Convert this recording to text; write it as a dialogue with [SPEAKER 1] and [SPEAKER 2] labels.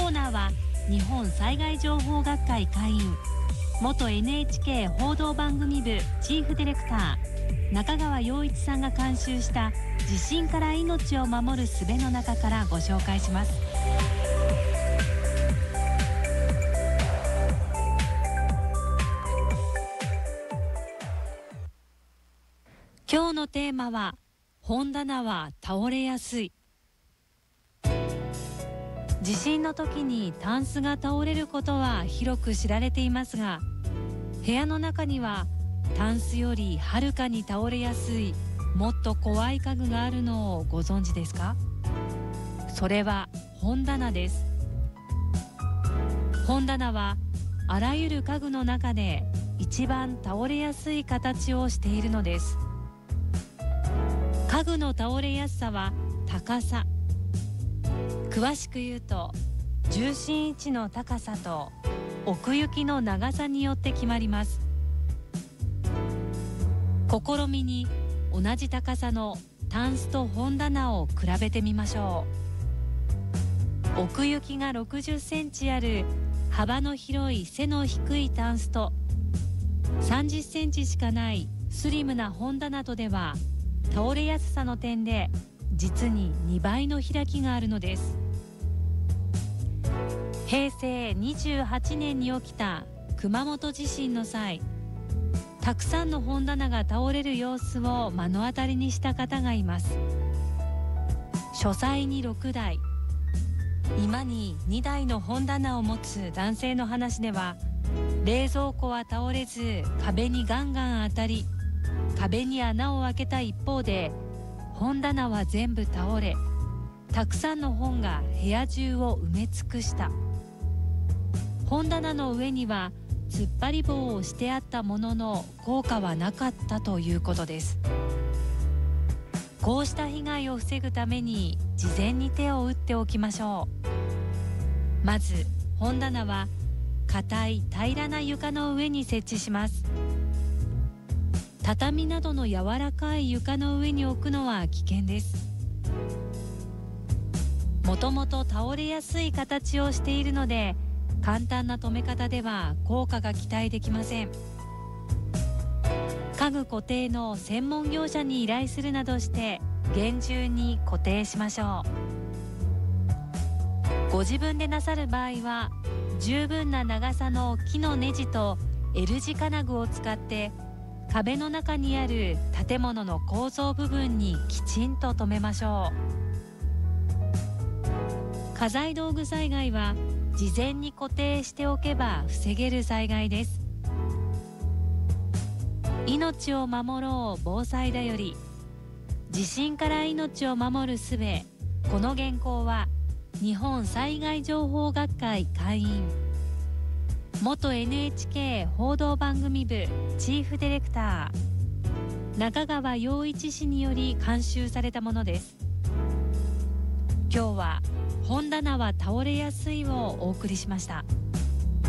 [SPEAKER 1] ーナーは日本災害情報学会会員、元 NHK 報道番組部チーフディレクター中川陽一さんが監修した地震から命を守る術の中からご紹介します。今日のテーマは、本棚は倒れやすい。地震の時にタンスが倒れることは広く知られていますが、部屋の中にはタンスよりはるかに倒れやすいもっと怖い家具があるのをご存知ですか？それは本棚です。本棚はあらゆる家具の中で一番倒れやすい形をしているのです。家具の倒れやすさは高さ、詳しく言うと重心位置の高さと奥行きの長さによって決まります。試みに同じ高さのタンスと本棚を比べてみましょう。奥行きが60センチある幅の広い背の低いタンスと30センチしかないスリムな本棚とでは、倒れやすさの点で実に2倍の開きがあるのです。平成28年に起きた熊本地震の際、たくさんの本棚が倒れる様子を目の当たりにした方がいます。書斎に6台、居間に2台の本棚を持つ男性の話では、冷蔵庫は倒れず壁にガンガン当たり、壁に穴を開けた一方で本棚は全部倒れ、たくさんの本が部屋中を埋め尽くした。本棚の上には突っ張り棒をしてあったものの効果はなかったということです。こうした被害を防ぐために事前に手を打っておきましょう。まず本棚は硬い平らな床の上に設置します。畳などの柔らかい床の上に置くのは危険です。もともと倒れやすい形をしているので、簡単な留め方では効果が期待できません。家具固定の専門業者に依頼するなどして厳重に固定しましょう。ご自分でなさる場合は、十分な長さの木のネジと L 字金具を使って壁の中にある建物の構造部分にきちんと留めましょう。家財道具災害は事前に固定しておけば防げる災害です。命を守ろう防災だより、地震から命を守る術。この原稿は日本災害情報学会会員、元 NHK 報道番組部チーフディレクター中川陽一氏により監修されたものです。今日は本棚は倒れやすいをお送りしました。